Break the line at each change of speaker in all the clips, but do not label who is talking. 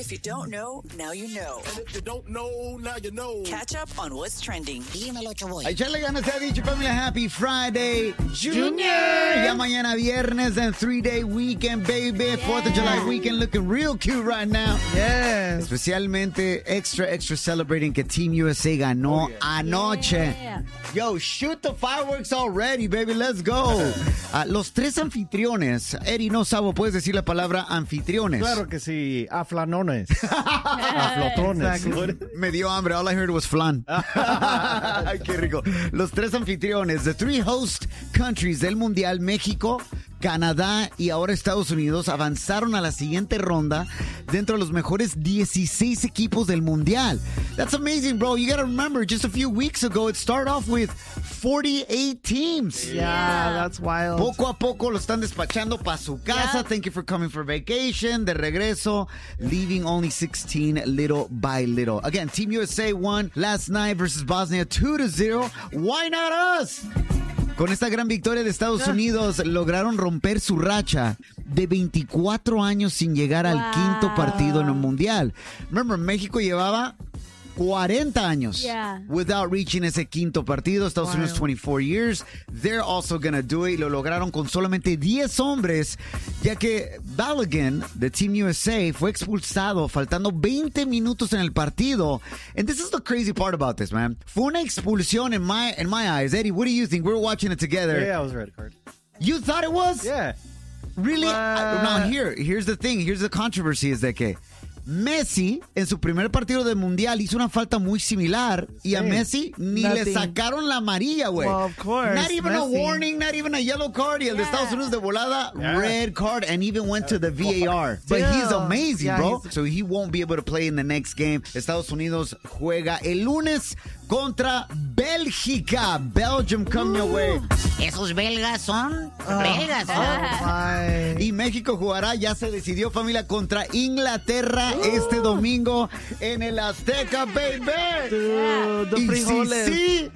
If you don't know, now you know.
And if you don't know, now you know.
Catch up on what's trending.
Dímelo, Choboy.
A echarle ganas, se ha dicho, familia. Happy Friday, Junior. Ya mañana viernes and 3-day weekend, baby. 4th of July weekend looking real cute right now.
Yes.
Especialmente extra celebrating que Team USA ganó anoche.
Yeah.
Yo, shoot the fireworks already, baby. Let's go. Los tres anfitriones. Eri, no sabo, puedes decir la palabra anfitriones.
Claro que sí. Aflanones. Aflotones.
Me dio hambre. All I heard was flan. Ay, qué rico. Los tres anfitriones, the three host countries del Mundial, México, Canadá y ahora Estados Unidos, avanzaron a la siguiente ronda dentro de los mejores 16 equipos del Mundial. That's amazing, bro. You gotta remember, just a few weeks ago, it started off with 48 teams.
Yeah, that's wild.
Poco a poco lo están despachando para su casa.
Yeah.
Thank you for coming for vacation. De regreso, leaving only 16 little by little. Again, Team USA won last night versus Bosnia 2-0. Why not us? Con esta gran victoria de Estados Unidos, lograron romper su racha de 24 años sin llegar al quinto partido en un mundial. Remember, México llevaba 40 años without reaching ese quinto partido. Estados Unidos 24 years. They're also gonna do it. Y lo lograron con solamente 10 hombres, ya que Balogun, de Team USA, fue expulsado faltando 20 minutos en el partido. And this is the crazy part about this, man. Fue una expulsión in my eyes. Eddie, what do you think? We were watching it together.
Yeah, it was a red card.
You thought it was?
Yeah.
Really? Now, here's the thing. Here's the controversy, es de que Messi, en su primer partido del Mundial, hizo una falta muy similar y a Messi ni le sacaron la amarilla, güey.
Well, of course.
Not even a warning, not even a yellow card. Y el de Estados Unidos de volada, red card, and even went to the VAR. But he's amazing, bro. So he won't be able to play in the next game. Estados Unidos juega el lunes contra Bélgica. Belgium coming your way.
Esos belgas son belgas.
Y México jugará, ya se decidió, familia, contra Inglaterra este domingo en el Azteca, baby.
Dude, the frijoles.
Sí.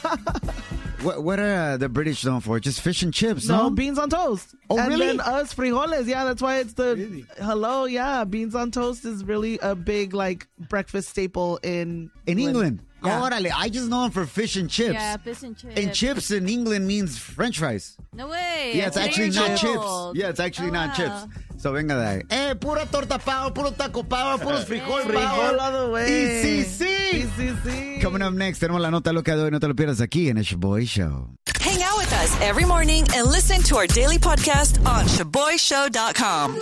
What are the British known for? Just fish and chips, no?
No, beans on toast.
Oh,
and
really?
then us frijoles. Yeah, that's why it's the hello. Yeah, beans on toast is really a big like breakfast staple in
England.
Yeah.
Órale, I just know them for fish and chips.
Yeah, fish and chips.
And chips in England means French fries.
No way.
Yeah, it's actually not chips.
Old.
Yeah, it's actually not
wow.
chips. So venga de ahí. Pura torta pava, puro taco pava, puros frijol
Frijol
pava.
all the way.
Y sí. Coming up next, tenemos la nota loca de hoy. No te lo pierdas aquí en el Shaboy Show.
Hang out with us every morning and listen to our daily podcast on ShaboyShow.com.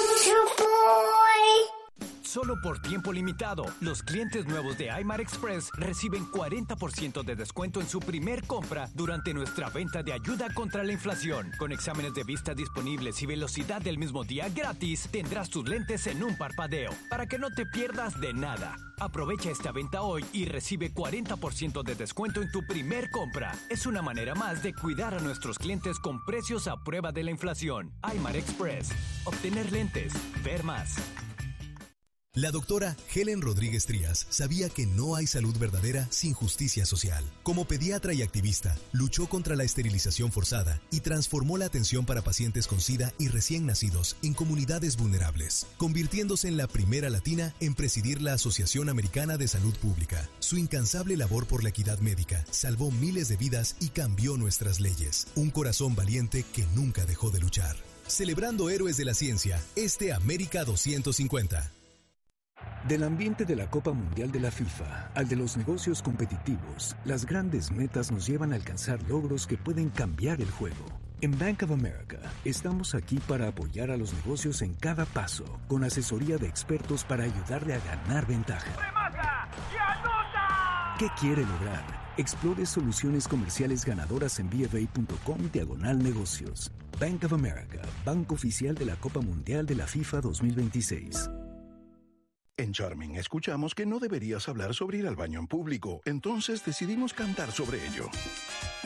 Solo por tiempo limitado, los clientes nuevos de Aymar Express reciben 40% de descuento en su primer compra durante nuestra venta de ayuda contra la inflación. Con exámenes de vista disponibles y velocidad del mismo día gratis, tendrás tus lentes en un parpadeo, para que no te pierdas de nada. Aprovecha esta venta hoy y recibe 40% de descuento en tu primer compra. Es una manera más de cuidar a nuestros clientes con precios a prueba de la inflación. Aymar Express. Obtener lentes. Ver más.
La doctora Helen Rodríguez Trías sabía que no hay salud verdadera sin justicia social. Como pediatra y activista, luchó contra la esterilización forzada y transformó la atención para pacientes con SIDA y recién nacidos en comunidades vulnerables, convirtiéndose en la primera latina en presidir la Asociación Americana de Salud Pública. Su incansable labor por la equidad médica salvó miles de vidas y cambió nuestras leyes. Un corazón valiente que nunca dejó de luchar. Celebrando héroes de la ciencia, América 250.
Del ambiente de la Copa Mundial de la FIFA al de los negocios competitivos, las grandes metas nos llevan a alcanzar logros que pueden cambiar el juego. En Bank of America estamos aquí para apoyar a los negocios en cada paso, con asesoría de expertos para ayudarle a ganar ventaja. ¿Qué quiere lograr? Explore soluciones comerciales ganadoras en bfa.com/negocios. Bank of America, banco oficial de la Copa Mundial de la FIFA 2026.
En Charming escuchamos que no deberías hablar sobre ir al baño en público, entonces decidimos cantar sobre ello.